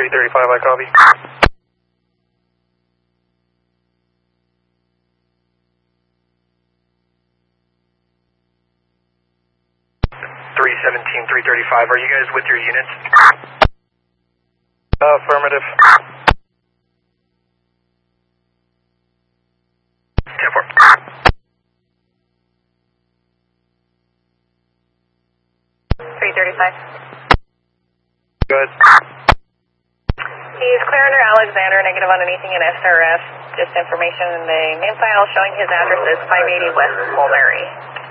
335, I copy. 317, 335, are you guys with your units? Affirmative. 10-4. Good. He's clear under Alexander, negative on anything in SRF. Just information in the main file showing his address is 580 West Mulberry.